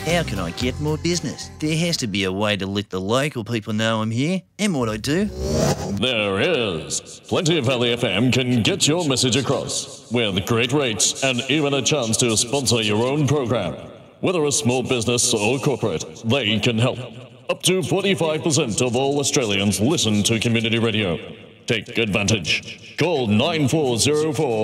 How can I get more business? There has to be a way to let the local people know I'm here and what I do. There is. Plenty of Valley FM can get your message across with great rates and even a chance to sponsor your own program. Whether a small business or corporate, they can help. Up to 45% of all Australians listen to community radio. Take advantage. Call 9404